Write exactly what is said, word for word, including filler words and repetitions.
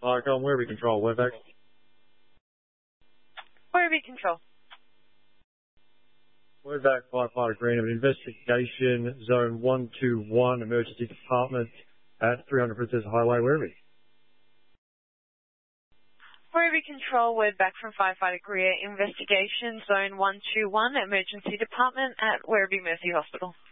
Hi, Colin, Werribee Control, we're back. Werribee Control. We're back, firefighter Green of investigation, zone one two one, emergency department at three hundred Princess Highway, Werribee. Werribee Control, we're back from firefighter Greer, investigation, zone one two one, emergency department at Werribee Mercy Hospital.